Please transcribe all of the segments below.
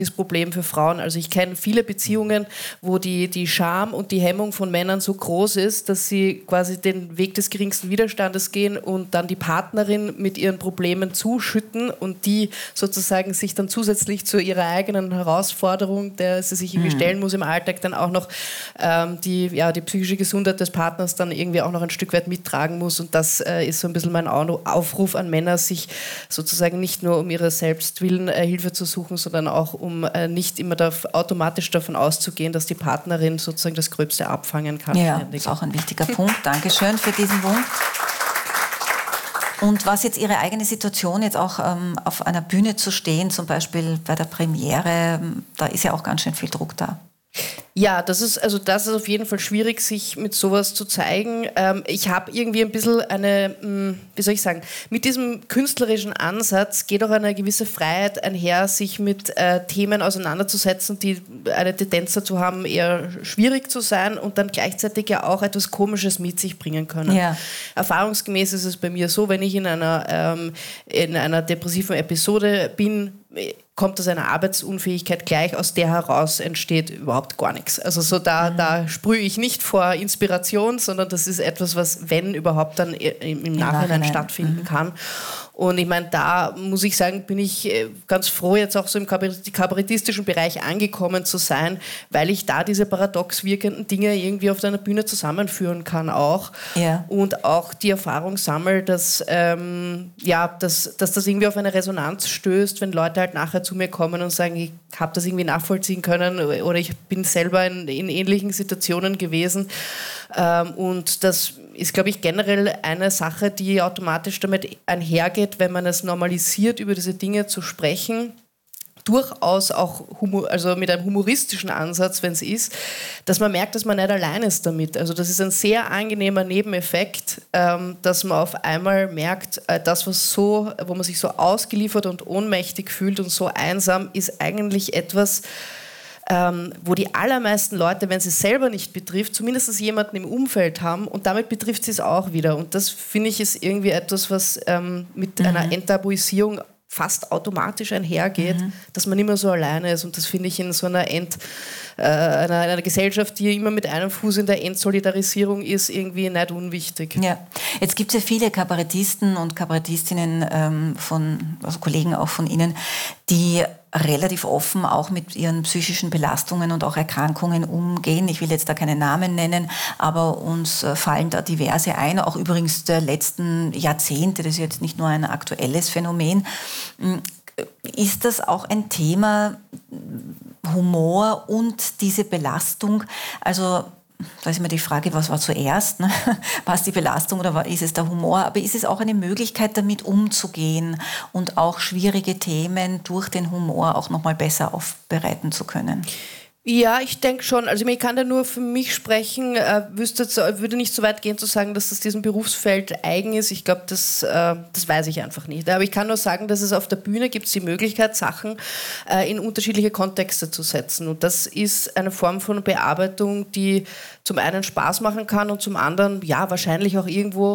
Problem für Frauen. Also ich kenne viele Beziehungen, wo die Scham und die Hemmung von Männern so groß ist, dass sie quasi den Weg des geringsten Widerstandes gehen und dann die Partnerin mit ihren Problemen zuschütten und die sozusagen sich dann zusätzlich zu ihrer eigenen Herausforderung, der sie sich irgendwie stellen muss im Alltag, dann auch noch die psychische Gesundheit des Partners dann irgendwie auch noch ein Stück weit mittragen muss. Und das ist so ein bisschen mein Aufruf an Männer, sich sozusagen nicht nur um ihre Selbstwillen Hilfe zu suchen, sondern auch um nicht immer automatisch davon auszugehen, dass die Partnerin sozusagen das Gröbste abfangen kann. Ja, das ist auch ein wichtiger Punkt. Dankeschön für diesen Punkt. Und was jetzt Ihre eigene Situation, jetzt auch auf einer Bühne zu stehen, zum Beispiel bei der Premiere, da ist ja auch ganz schön viel Druck da. Ja, das ist auf jeden Fall schwierig, sich mit sowas zu zeigen. Ich habe irgendwie ein bisschen mit diesem künstlerischen Ansatz geht auch eine gewisse Freiheit einher, sich mit Themen auseinanderzusetzen, die eine Tendenz dazu haben, eher schwierig zu sein und dann gleichzeitig ja auch etwas Komisches mit sich bringen können. Ja. Erfahrungsgemäß ist es bei mir so, wenn ich in einer depressiven Episode bin, kommt aus einer Arbeitsunfähigkeit gleich, aus der heraus entsteht überhaupt gar nichts. Also so da sprühe ich nicht vor Inspiration, sondern das ist etwas, was, wenn überhaupt, dann im Nachhinein stattfinden kann. Und ich meine, da muss ich sagen, bin ich ganz froh, jetzt auch so im kabarettistischen Bereich angekommen zu sein, weil ich da diese paradox wirkenden Dinge irgendwie auf einer Bühne zusammenführen kann auch. Ja. Und auch die Erfahrung sammle, dass das irgendwie auf eine Resonanz stößt, wenn Leute halt nachher zu mir kommen und sagen, ich habe das irgendwie nachvollziehen können oder ich bin selber in ähnlichen Situationen gewesen. Und das ist, glaube ich, generell eine Sache, die automatisch damit einhergeht, wenn man es normalisiert, über diese Dinge zu sprechen. Durchaus auch mit einem humoristischen Ansatz, wenn es ist, dass man merkt, dass man nicht allein ist damit. Also das ist ein sehr angenehmer Nebeneffekt, dass man auf einmal merkt, wo man sich so ausgeliefert und ohnmächtig fühlt und so einsam, ist eigentlich etwas, wo die allermeisten Leute, wenn sie es selber nicht betrifft, zumindest jemanden im Umfeld haben und damit betrifft sie es auch wieder. Und das, finde ich, ist irgendwie etwas, was mit einer Enttabuisierung fast automatisch einhergeht, dass man nicht mehr so alleine ist. Und das finde ich in so einer Gesellschaft, die immer mit einem Fuß in der Entsolidarisierung ist, irgendwie nicht unwichtig. Ja, jetzt gibt es ja viele Kabarettisten und Kabarettistinnen also Kollegen auch von Ihnen, die relativ offen auch mit ihren psychischen Belastungen und auch Erkrankungen umgehen. Ich will jetzt da keine Namen nennen, aber uns fallen da diverse ein, auch übrigens der letzten Jahrzehnte, das ist jetzt nicht nur ein aktuelles Phänomen. Ist das auch ein Thema, Humor und diese Belastung? Also da ist immer die Frage, was war zuerst? Ne? War es die Belastung oder ist es der Humor? Aber ist es auch eine Möglichkeit, damit umzugehen und auch schwierige Themen durch den Humor auch nochmal besser aufbereiten zu können? Ja, ich denke schon. Also ich kann da nur für mich sprechen, würde nicht so weit gehen zu sagen, dass das diesem Berufsfeld eigen ist. Ich glaube, das weiß ich einfach nicht. Aber ich kann nur sagen, dass es auf der Bühne gibt die Möglichkeit, Sachen in unterschiedliche Kontexte zu setzen. Und das ist eine Form von Bearbeitung, die zum einen Spaß machen kann und zum anderen ja wahrscheinlich auch irgendwo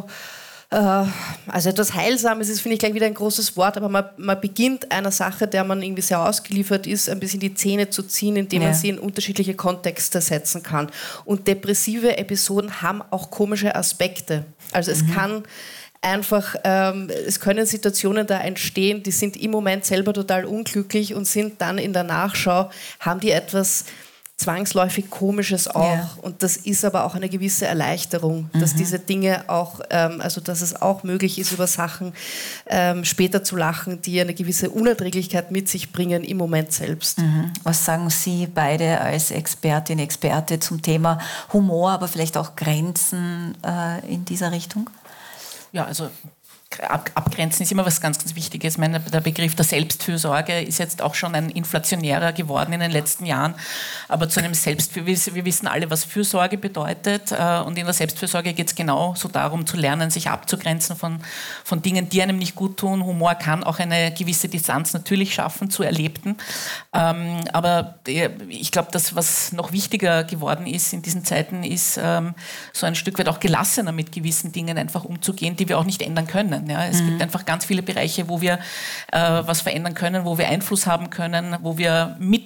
also etwas Heilsames ist, finde ich, gleich wieder ein großes Wort, aber man beginnt einer Sache, der man irgendwie sehr ausgeliefert ist, ein bisschen die Zähne zu ziehen, indem man sie in unterschiedliche Kontexte setzen kann. Und depressive Episoden haben auch komische Aspekte. Also es kann einfach, es können Situationen da entstehen, die sind im Moment selber total unglücklich und sind dann in der Nachschau, haben die etwas zwangsläufig Komisches auch. Ja. Und das ist aber auch eine gewisse Erleichterung, dass diese Dinge auch, also dass es auch möglich ist, über Sachen später zu lachen, die eine gewisse Unerträglichkeit mit sich bringen im Moment selbst. Was sagen Sie beide als Expertin, Experte zum Thema Humor, aber vielleicht auch Grenzen in dieser Richtung? Ja, also Abgrenzen ist immer was ganz, ganz Wichtiges. Ich meine, der Begriff der Selbstfürsorge ist jetzt auch schon ein inflationärer geworden in den letzten Jahren. Aber zu einem wir wissen alle, was Fürsorge bedeutet. Und in der Selbstfürsorge geht es genau so darum, zu lernen, sich abzugrenzen von Dingen, die einem nicht gut tun. Humor kann auch eine gewisse Distanz natürlich schaffen zu Erlebten. Aber ich glaube, das, was noch wichtiger geworden ist in diesen Zeiten, ist so ein Stück weit auch gelassener mit gewissen Dingen einfach umzugehen, die wir auch nicht ändern können. können. Ja. Es gibt einfach ganz viele Bereiche, wo wir was verändern können, wo wir Einfluss haben können, wo wir